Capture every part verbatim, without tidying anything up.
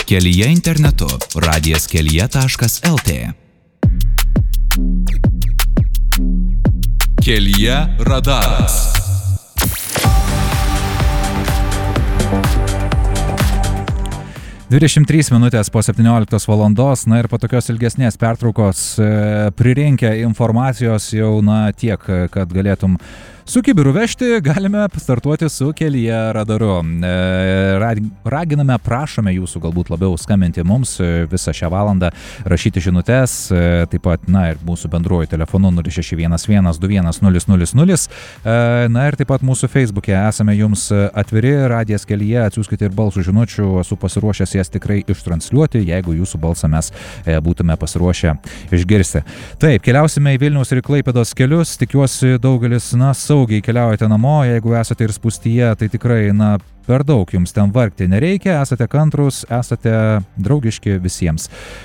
Kelyje internetu radijas kelyje taškas el tė. Kelyje radaras. dvidešimt trys minutės po septynioliktos valandos, na ir po tokios ilgesnės pertraukos e, pririnkę informacijos jau na tiek, kad galėtum su kibiru vežti, galime startuoti su Kelyje radaru. E, raginame, prašome jūsų galbūt labiau skambinti mums visą šią valandą, rašyti žinutes, e, taip pat, na ir mūsų bendruoju telefonu nulis šeši vienas vienas du vienas nulis nulis nulis. E, na ir taip pat mūsų Facebook'e esame jums atviri, radijas Kelyje, atsiųskite ir balsų žinučių, esu pasiruošęs jas tikrai ištransliuoti, jeigu jūsų balsą mes e, būtume pasiruošę išgirsti. Taip, keliausime į Vilniaus ir Klaipėdos kelius, tikiuosi daugelis, na, saugiai keliaujate namo, jeigu esate ir spūstyje, tai tikrai, na, per daug jums ten vargti nereikia, esate kantrus, esate draugiški visiems.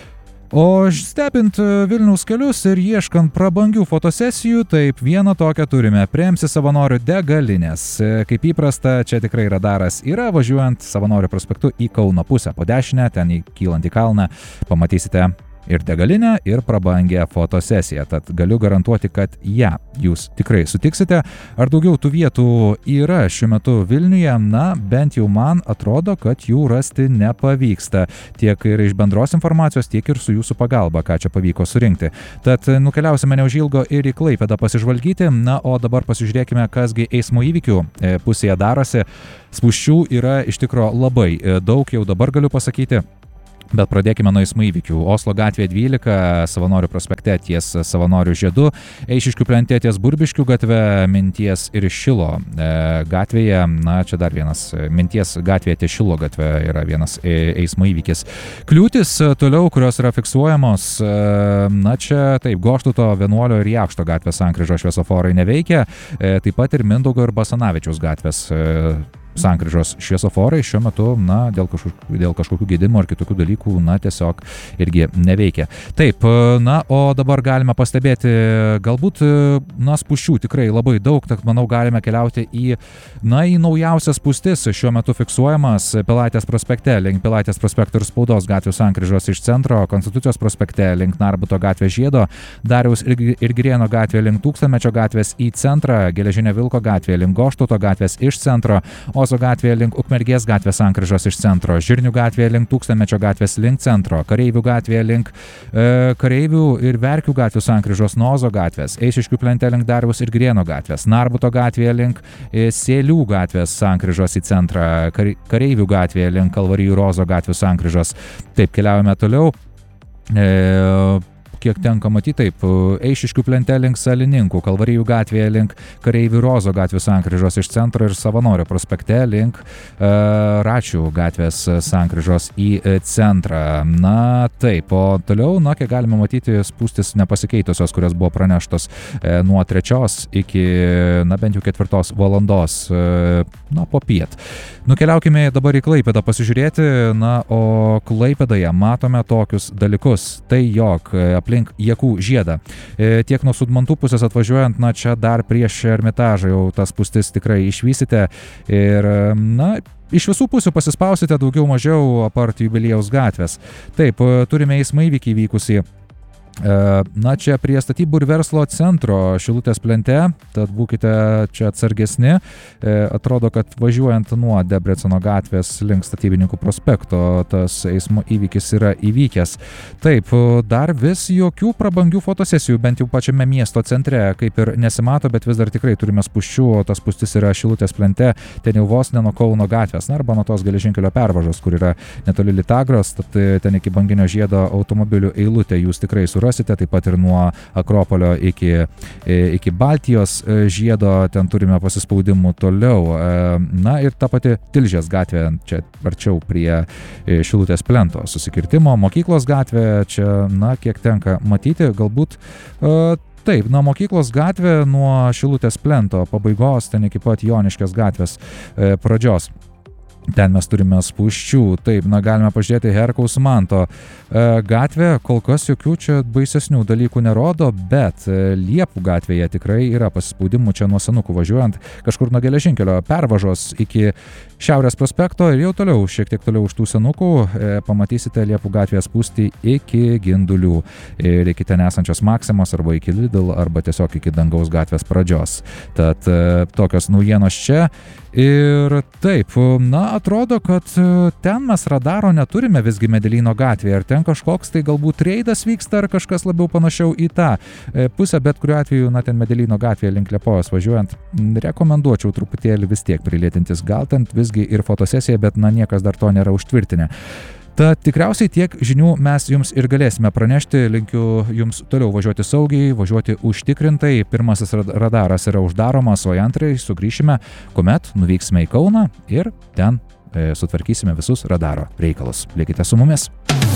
O stebint Vilniaus kelius ir ieškant prabangių fotosesijų, taip vieną tokią turime, Priemsi savanorių degalinės. Kaip įprasta, čia tikrai radaras yra, važiuojant Savanorių prospektu į Kauno pusę. Po dešinę, ten kylant į kalną, pamatysite ir degalinę, ir prabangę fotosesiją. Tad galiu garantuoti, kad ją jūs tikrai sutiksite. Ar daugiau tų vietų yra šiuo metu Vilniuje? Na, bent jau man atrodo, kad jų rasti nepavyksta. Tiek ir iš bendros informacijos, tiek ir su jūsų pagalba, ką čia pavyko surinkti. Tad nukeliausime neužilgo ir į Klaipėdą pasižvalgyti. Na, o dabar pasižiūrėkime, kasgi eismo įvykių pusėje darosi. Spūsčių yra iš tikro labai daug, jau dabar galiu pasakyti. Bet pradėkime nuo eismo įvykių. Oslo gatvė dvylika, Savanorių prospekte ties Savanorių žiedu, Eišiškių plente ties Burbiškių gatve, Minties ir Šilo e, gatvėje, na čia dar vienas, Minties gatvėje ties Šilo gatve yra vienas e, eismo įvykis. Kliūtis toliau, kurios yra fiksuojamos, e, na čia taip, Goštuto, Vienuolio ir Jakšto gatvės sankryžos šviesoforai neveikia, e, taip pat ir Mindaugo ir Basanavičiaus gatvės e, sankryžos šviesoforai šiuo metu, na, dėl kažkokių, dėl kažkokių gedimų ar kitokių dalykų, na, tiesiog irgi neveikia. Taip, na, o dabar galime pastebėti, galbūt, na, spūsčių tikrai labai daug, tad manau galime keliauti į, na, į naujausias spūstis, šiuo metu fiksuojamas Pilaitės prospekte, link Pilaitės prospekto ir Spaudos gatvių sankryžos iš centro, Konstitucijos prospekte, link Narbuto gatvės žiedo, Dariaus ir, ir Girėno gatvė link Tūkstantmečio gatvės į centrą, Geležinio Vilko gatvė link Goštuto gatvės iš centro, Ozo gatvėje link Ukmergės gatvės sankryžos iš centro, Žirnių gatvėje link Tūkstantmečio gatvės link centro, Kareivių gatvėje link e, Kareivių ir Verkių gatvių sankryžos nuo Ozo gatvės, Eišiškių plente link Dariaus ir Girėno gatvės, Narbuto gatvėje link e, Sėlių gatvės sankryžos į centrą, Kar, Kareivių gatvėje link Kalvarijų ir Ozo gatvių sankryžos. Taip, keliaujame toliau. E, Kiek tenka matyti, taip, Eišiškių plente link Salininkų, Kalvarijų gatvėje link Kareivių ir Ozo gatvių sankryžos iš centro ir Savanorių prospekte link e, Račių gatvės sankryžos į centrą. Na, taip, o toliau, na, kiek galime matyti, spūstis nepasikeitusios, kurios buvo praneštos e, nuo trečios iki, na, bent jau ketvirtos valandos, e, na, po piet. Nukeliaukime dabar į Klaipėdą pasižiūrėti, na, o Klaipėdoje matome tokius dalykus. Tai jog aplink Jakų žiedą. E, tiek nuo Sudmantų pusės atvažiuojant, na čia dar prieš Ermitažą jau tas spūstis tikrai išvysite ir, na, iš visų pusių pasispausite daugiau mažiau apart Jubiliejaus gatvės. Taip, turime eismo įvykį vykusį. Na, čia prie statybų ir verslo centro Šilutės plente, tad būkite čia atsargesni. Atrodo, kad važiuojant nuo Debreceno gatvės link Statybininkų prospekto tas eismo įvykis yra įvykęs. Taip, dar vis jokių prabangių fotosesijų, bent jau pačiame miesto centre, kaip ir nesimato, bet vis dar tikrai turime spūsčių, o tas spūstis yra Šilutės plente, ten jau vos ne nuo Kauno gatvės, na, arba nuo tos geležinkelio pervažos, kur yra netoli Litagros, tad ten iki Banginio žiedo automobilių eilutė jūs tikrai surasite. Rasite, taip pat ir nuo Akropolio iki, iki Baltijos žiedo, ten turime pasispaudimų toliau. Na ir ta pati Tilžės gatvė, čia arčiau prie Šilutės plento susikirtimo, Mokyklos gatvė, čia, na, kiek tenka matyti, galbūt taip, nuo Mokyklos gatvė, nuo Šilutės plento pabaigos, ten iki pat Joniškės gatvės pradžios. ten mes turime spūsčių. Taip, na galime pažiūrėti Herkaus Manto e, gatvę, kol kas jokių čia baisesnių dalykų nerodo, bet e, Liepų gatvėje tikrai yra pasispaudimų čia nuo Senukų važiuojant kažkur nuo geležinkelio pervažos iki Šiaurės prospekto ir jau toliau, šiek tiek toliau už tų Senukų e, pamatysite Liepų gatvėje spūstį iki Gindulių ir iki ten esančios Maksimos arba iki Lidl arba tiesiog iki Dangaus gatvės pradžios. Tad e, tokios naujienos čia. Ir taip, na, atrodo, kad ten mes radaro neturime visgi Medelyno gatvėje. Ar ten kažkoks tai galbūt reidas vyksta, ar kažkas labiau panašiau į tą pusę, bet kuriuo atveju, na, ten Medelyno gatvėje link Liepojos važiuojant, rekomenduočiau truputėlį vis tiek prilėtintis. Gal ten visgi ir fotosesija, bet, na, niekas dar to nėra užtvirtinę. Tad tikriausiai tiek žinių mes jums ir galėsime pranešti. Linkiu jums toliau važiuoti saugiai, važiuoti užtikrintai. Pirmasis radaras yra uždaromas, o antrai sugrįšime, kuomet nuvyksime į Kauną ir ten e, sutvarkysime visus radaro reikalus. Likite su mumis.